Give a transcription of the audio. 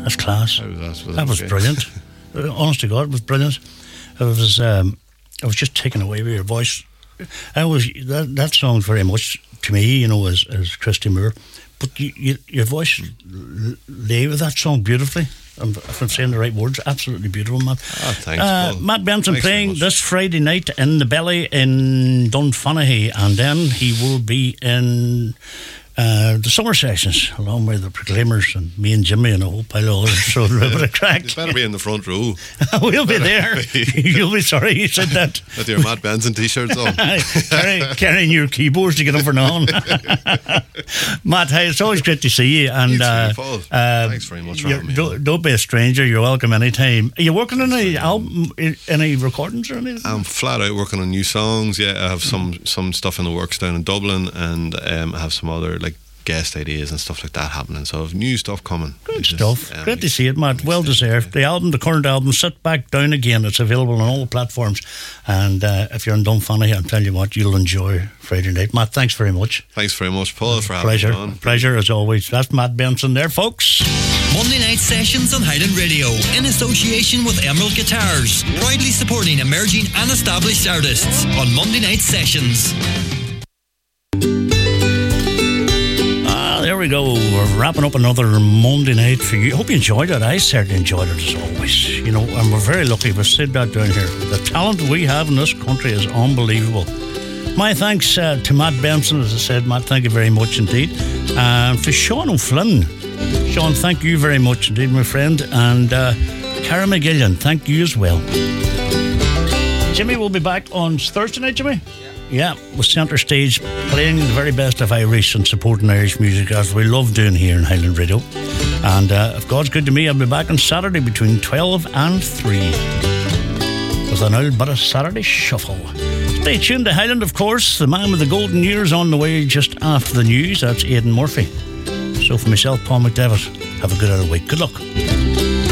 That's class. That was brilliant. Honest to God, it was brilliant. I was just taken away with your voice. That song very much to me, as Christy Moore. But your voice lay with that song beautifully. If I'm saying the right words, absolutely beautiful, Matt. Oh, thanks, Paul. Matt Benson playing this Friday night in the Belly in Dunfanaghy, and then he will be in the summer sessions along with the Proclaimers and me and Jimmy and a whole pile of others. So a bit of crack. You better be in the front row. We'll be there. You'll be sorry you said that. With your Matt Benson t-shirts on. Carrying your keyboards to get up and on. Matt, hey, it's always great to see you. And you too, Paul. Thanks very much for having me. Don't be a stranger. You're welcome anytime. Are you working on any album, any recordings or anything? I'm flat out working on new songs. Yeah, I have some stuff in the works down in Dublin, and I have some other guest ideas and stuff like that happening. So I have new stuff coming. Good stuff. Great to see it, Matt. Well deserved. The current album, Sit Back Down Again. It's available on all the platforms. And if you're in Dunfanaghy, I'll tell you what, you'll enjoy Friday night. Matt, thanks very much. Thanks very much, Paul, for having me on. Pleasure as always. That's Matt Benson there, folks. Monday night sessions on Highland Radio in association with Emerald Guitars, proudly supporting emerging and established artists on Monday night sessions. There we go. We're wrapping up another Monday night for you. Hope you enjoyed it. I certainly enjoyed it as always. And we're very lucky. We've said that down here. The talent we have in this country is unbelievable. My thanks to Matt Benson. As I said, Matt, thank you very much indeed. And for Sean O'Flynn. Sean, thank you very much indeed, my friend. And Cara McGillian, thank you as well. Jimmy will be back on Thursday night, Jimmy? Yeah, with Centre Stage playing the very best of Irish and supporting Irish music as we love doing here in Highland Radio. And if God's good to me, I'll be back on Saturday between 12 and 3 with an old bit of Saturday shuffle. Stay tuned to Highland, of course. The man with the golden years on the way just after the news. That's Aidan Murphy. So for myself, Paul McDevitt, have a good other week. Good luck.